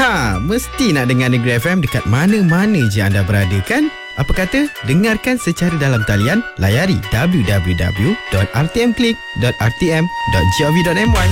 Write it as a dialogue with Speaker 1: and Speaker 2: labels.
Speaker 1: Mesti nak dengar Negeri FM dekat mana-mana je anda berada kan? Apa kata dengarkan secara dalam talian, layari www.rtmklik.rtm.gov.my.